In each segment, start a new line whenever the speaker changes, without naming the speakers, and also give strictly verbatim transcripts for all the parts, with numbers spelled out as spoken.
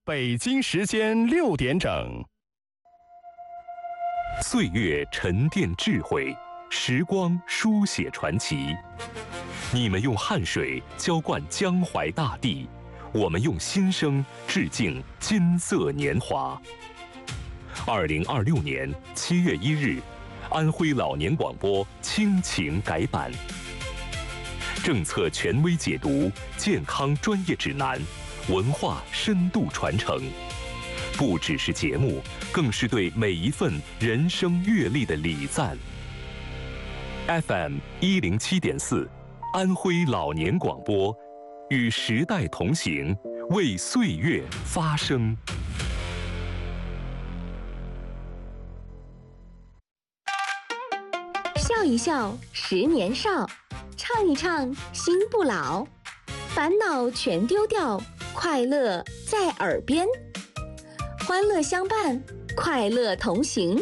北京时间六点整。
岁月沉淀智慧，时光书写传奇。你们用汗水浇灌江淮大地，我们用心声致敬金色年华。二零二六年七月一日，安徽老年广播亲情改版，政策权威解读，健康专业指南，文化深度传承，不只是节目，更是对每一份人生阅历的礼赞。F M 一零七点四，安徽老年广播，与时代同行，为岁月发声。
笑一笑，十年少；唱一唱，心不老。烦恼全丢掉，快乐在耳边。欢乐相伴，快乐同行。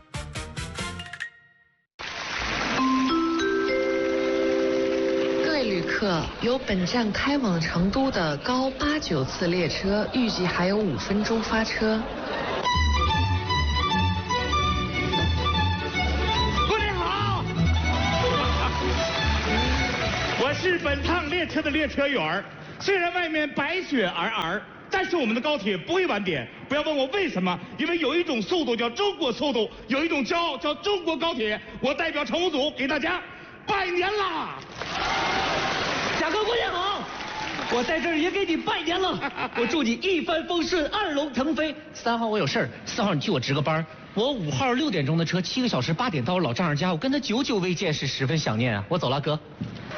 各位旅客，由本站开往成都的高八九次列车预计还有五分钟发车。
我是本趟列车的列车员，虽然外面白雪皑皑，但是我们的高铁不会晚点。不要问我为什么，因为有一种速度叫中国速度，有一种骄傲叫中国高铁。我代表乘务组给大家拜年啦！
贾哥过年好！我在这儿也给你拜年了，我祝你一帆风顺，二龙腾飞。三号我有事儿，四号你替我值个班。我五号六点钟的车，七个小时八点到我老丈人家，我跟他久久未见，是十分想念啊。我走了，哥。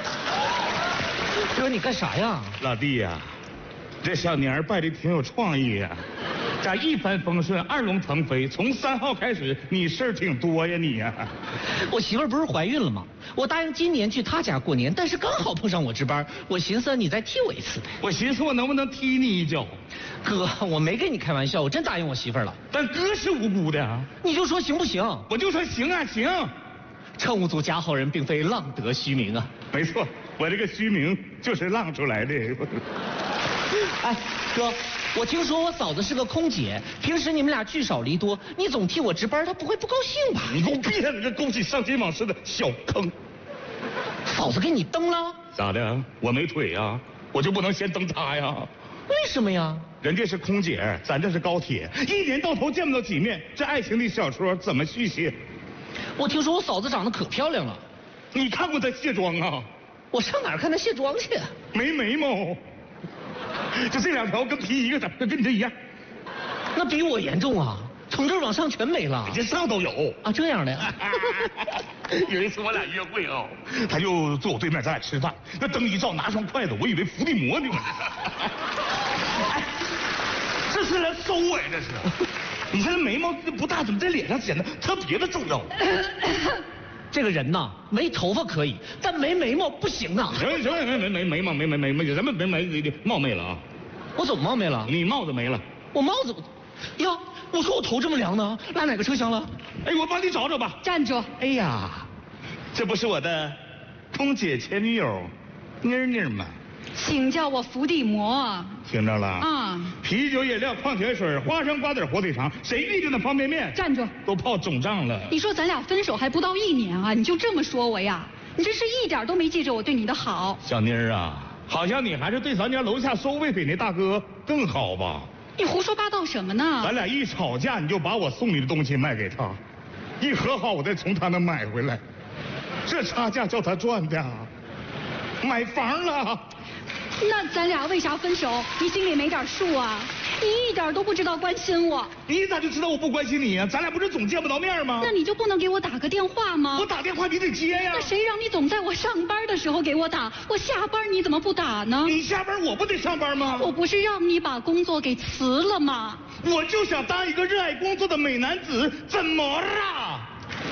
哥，你干啥呀？
老弟呀、啊，这小年儿拜的挺有创意呀、啊。咋一帆风顺，二龙腾飞？从三号开始，你事儿挺多呀你呀、啊。
我媳妇儿不是怀孕了吗？我答应今年去她家过年，但是刚好碰上我值班，我寻思你再踢我一次呗。
我寻思我能不能踢你一脚？
哥，我没跟你开玩笑，我真答应我媳妇儿了。
但哥是无辜的啊，
你就说行不行？
我就说行啊行。
乘务组假好人，并非浪得虚名啊。
没错，我这个虚名就是浪出来的。
哎，哥，我听说我嫂子是个空姐，平时你们俩聚少离多，你总替我值班，她不会不高兴吧？
你给我闭上你这勾起伤心往事的小坑！
嫂子给你蹬了？
咋的？我没腿呀、啊，我就不能先蹬她呀？
为什么呀？
人家是空姐，咱这是高铁，一年到头见不到几面，这爱情的小说怎么续写？
我听说我嫂子长得可漂亮了，
你看过她卸妆啊？
我上哪儿看她卸妆去？
没眉毛，就这两条跟皮一个长，跟你这一样。
那比我严重啊，从这儿往上全没了。
这上都有
啊，这样的。
有一次我俩约会啊、哦，他就坐我对面，咱俩吃饭，那灯一照，拿双筷子，我以为伏地魔呢。哎，这是来收我呀，这是。你看这眉毛不大，怎么在脸上显得特别的重要？
这个人呐，没头发可以，但没眉毛不行啊。
行行行，没没眉毛没没没没什么没没冒昧了啊！
我怎么冒昧了？
你帽子没了。
我帽子，呀，我说我头这么凉呢，拉哪个车厢了？
哎，我帮你找找吧。
站住！
哎呀，这不是我的空姐前女友妮儿妮儿吗？
请叫我伏地魔。
听着了
啊！
啤酒、饮料、矿泉水、花生、瓜子、火腿肠，谁遇见那方便面？
站住！
都泡肿胀了。
你说咱俩分手还不到一年啊，你就这么说我呀？你这是一点都没记着我对你的好。
小妮儿啊，好像你还是对咱家楼下收废品那大哥更好吧？
你胡说八道什么呢？
咱俩一吵架，你就把我送你的东西卖给他，一和好我再从他那买回来，这差价叫他赚的。买房了。
那咱俩为啥分手？你心里没点数啊？你一点都不知道关心我。
你咋就知道我不关心你呀、啊？咱俩不是总见不着面吗？
那你就不能给我打个电话吗？
我打电话你得接呀。
那谁让你总在我上班的时候给我打？我下班你怎么不打呢？
你下班我不得上班吗？
我不是让你把工作给辞了吗？
我就想当一个热爱工作的美男子，怎么了？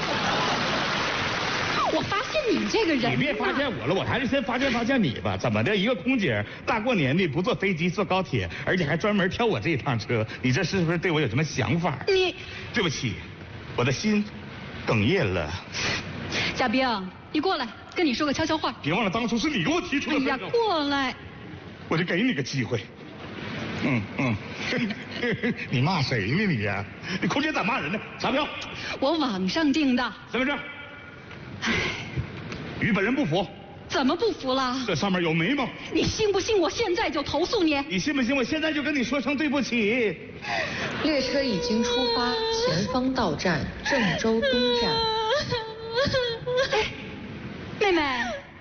我发现你这个人，
你别发现我了，我还是先发现发现你吧。怎么的，一个空姐大过年的不坐飞机坐高铁，而且还专门挑我这一趟车，你这是不是对我有什么想法？
你，
对不起，我的心哽咽了。
贾冰，你过来，跟你说个悄悄话。
别忘了当初是你给我提出的分手。
哎呀，过来。
我就给你个机会， 嗯嗯，你骂谁呢你呀？你空姐咋骂人呢？啥票？
我网上订的。
身份证。唉，与本人不符。
怎么不服了？
这上面有眉毛。
你信不信我现在就投诉你？
你信不信我现在就跟你说声对不起？
列车已经出发，前方到站郑州东站。
哎，妹妹，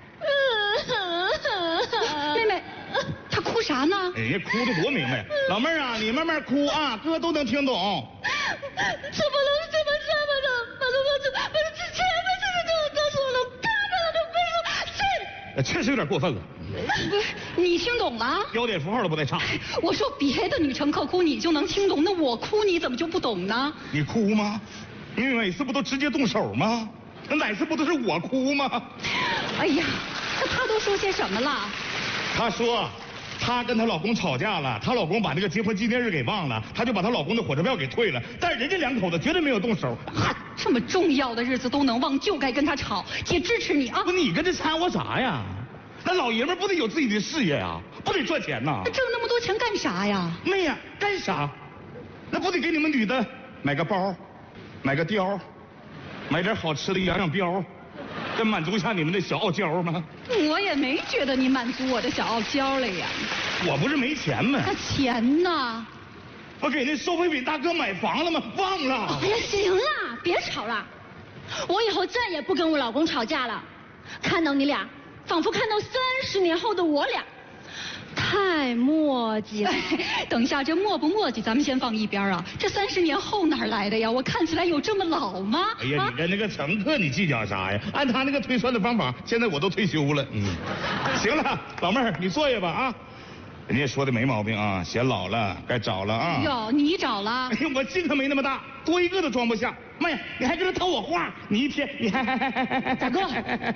妹妹，她哭啥呢？
哎呀，哭得多明白！老妹儿啊，你慢慢哭啊，哥都能听懂。
怎么了？怎么这么的？把这我这把这前面这个都告诉我了，看着了都别说这。
确实有点过分了。
不是，你听懂了？
标点符号都不带差。
我说别的女乘客哭你就能听懂，那我哭你怎么就不懂呢？
你哭吗？你每次不都直接动手吗？那哪次不都是我哭吗？
哎呀，那她都说些什么了？
她说，她跟她老公吵架了，她老公把那个结婚纪念日给忘了，她就把她老公的火车票给退了，但是人家两口子绝对没有动手。
这么重要的日子都能忘，就该跟他吵。姐支持你啊！
不，你跟这掺和啥呀？那老爷们不得有自己的事业呀，不得赚钱呐？
那挣那么多钱干啥呀？
妹呀，干啥？那不得给你们女的买个包，买个貂，买点好吃的养养膘，再满足一下你们的小傲娇吗？
我也没觉得你满足我的小傲娇了呀。
我不是没钱吗？
那钱呢？
我给那收废品大哥买房了吗？忘了。
哎呀，行了，别吵了，我以后再也不跟我老公吵架了。看到你俩，仿佛看到三十年后的我俩，太磨叽了。
哎，等一下，这磨不磨叽咱们先放一边啊。这三十年后哪儿来的呀？我看起来有这么老吗？
哎呀，
啊、
你跟那个乘客你计较啥呀？按他那个推算的方法，现在我都退休了。嗯，行了，老妹儿你坐下吧啊。人家说的没毛病啊，显老了，该找了啊。
哟，你找了？
哎呀，我劲可没那么大，多一个都装不下。妈呀，你还跟他套我话，你一天你还
大哥，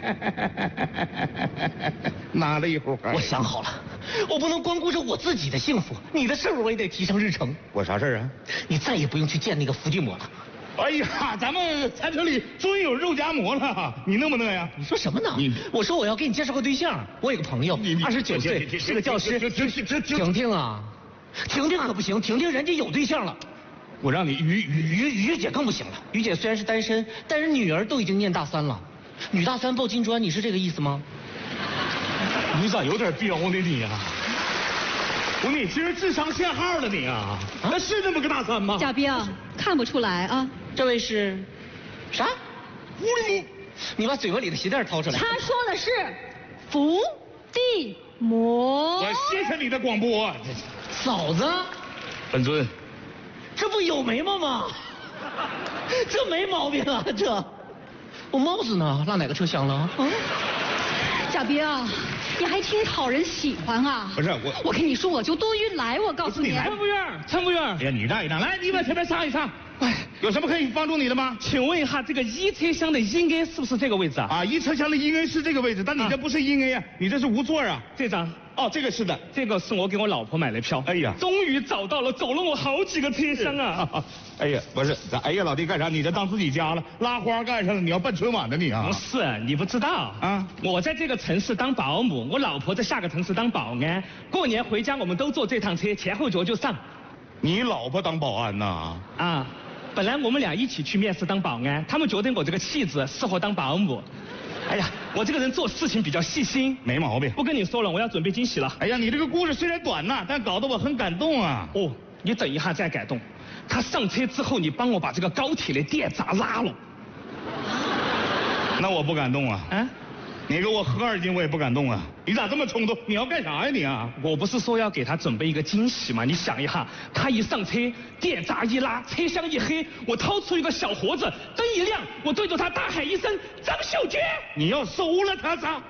拿了一会儿。
我想好了，我不能光顾着我自己的幸福，你的事儿我也得提上日程。
我啥事儿啊？
你再也不用去见那个伏地魔了。
哎呀，咱们餐车里终于有肉夹馍了，你弄不弄呀？
你说什么呢？
你
我说我要给你介绍个对象，我有个朋友，二十九岁，是个教师。
停停停停
婷婷啊，婷婷可不行，婷婷人家有对象了。
我让你于于
于于姐更不行了，于姐虽然是单身，但是女儿都已经念大三了，女大三抱金砖，你是这个意思吗？
你咋有点彪呢你呀？我说你今儿智商限号了你啊？那是那么个大三吗？
贾冰，看不出来啊。
这位是啥？
乌里木，
你把嘴巴里的鞋带掏出来。
他说的是伏地魔。
我谢谢你的广播。
嫂子，
本尊，
这不有眉毛吗？这没毛病啊，这。我帽子呢？落哪个车厢了？啊？
贾冰，你还挺讨人喜欢啊。
不是我，
我跟你说，我就多运来，我告诉你。
参谋员，参谋员。哎呀，你让一让，来，你往前面上一上。哎，有什么可以帮助你的吗？
请问一下，这个一车厢的阴 A 是不是这个位置啊？
啊，一车厢的阴 A 是这个位置，但你这不是阴 A 啊，你这是无座啊。
这张。
哦，这个是的，
这个是我给我老婆买的票。
哎呀，
终于找到了，走了我好几个车厢啊！
哎呀，不是，哎呀，老弟干啥？你这当自己家了，拉花干上了？你要办春晚的你啊？
不是，你不知道啊。我在这个城市当保姆，我老婆在下个城市当保安。过年回家我们都坐这趟车，前后脚就上。
你老婆当保安呐？
啊，本来我们俩一起去面试当保安，他们觉得我这个气质适合当保姆。哎呀，我这个人做事情比较细心，
没毛病。
不跟你说了，我要准备惊喜了。
哎呀，你这个故事虽然短呐，但搞得我很感动啊。
哦，你等一下再感动。他上车之后，你帮我把这个高铁的电闸拉了。
那我不感动啊。
啊？
你给我喝二斤，我也不敢动啊！你咋这么冲动？你要干啥呀你啊？
我不是说要给他准备一个惊喜吗？你想一下，他一上车，电闸一拉，车厢一黑，我掏出一个小盒子，灯一亮，我对着他大喊一声：“张秀娟！”
你要收了他咋？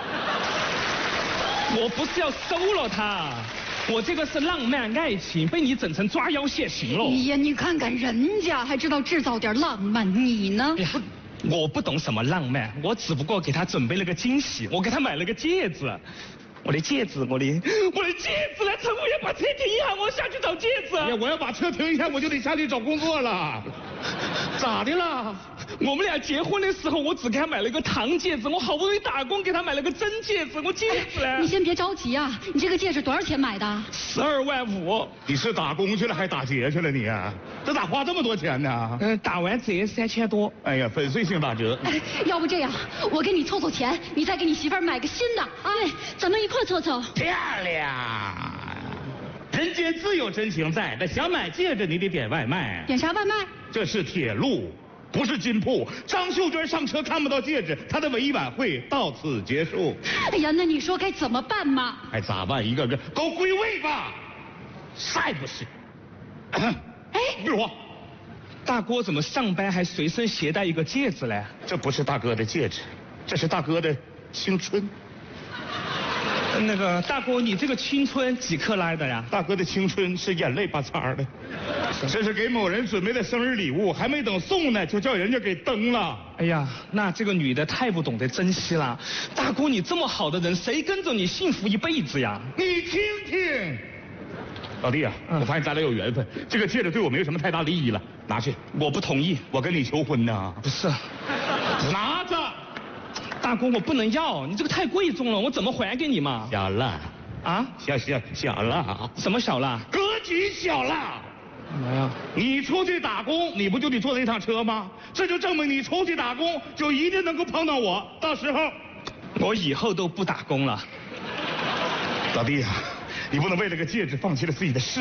我不是要收了他，我这个是浪漫爱情，被你整成抓妖现形了。
哎呀，你看看人家还知道制造点浪漫，你呢？
哎呀，我不懂什么浪漫，我只不过给他准备了个惊喜，我给他买了个戒指。我的戒指，我的我的戒指呢？乘务员把车停一下，我下去找戒指。
哎呀，我要把车停一下，我就得下去找工作了。
咋的了？
我们俩结婚的时候，我只给他买了一个糖戒指，我好不容易打工给他买了个真戒指，我戒指嘞。
你先别着急啊，你这个戒指多少钱买的？
十二万五。
你是打工去了还打劫去了你啊？这咋花这么多钱呢？
嗯，打完折三千多。
哎呀，粉碎性打折。
哎，要不这样，我给你凑凑钱，你再给你媳妇儿买个新的啊。对，咱们一块凑凑。
漂亮。人间自有真情在，那想买戒指你得点外卖。
点啥外卖？
这是铁路，不是金铺。张秀娟上车看不到戒指，她的文艺晚会到此结束。
哎呀，那你说该怎么办嘛？
哎，咋办？一个个都归位吧。晒不是？哎，玉华，
大哥怎么上班还随身携带一个戒指嘞？
这不是大哥的戒指，这是大哥的青春。
那个大哥，你这个青春几克拉的呀？
大哥的青春是眼泪巴擦的，这是给某人准备的生日礼物，还没等送呢，就叫人家给蹬了。
哎呀，那这个女的太不懂得珍惜了。大哥，你这么好的人，谁跟着你幸福一辈子呀？
你听听，老弟啊，嗯、我发现咱俩有缘分，这个戒指对我没有什么太大利益了，拿去。
我不同意，
我跟你求婚呢。
不是，
拿着。
大哥，我不能要，你这个太贵重了，我怎么还给你嘛？
小了，
啊？
小小小了，
什么小了？
格局小了。
干嘛呀？
你出去打工，你不就得坐那趟车吗？这就证明你出去打工就一定能够碰到我，到时候，
我以后都不打工了。
老弟呀、啊，你不能为了个戒指放弃了自己的事。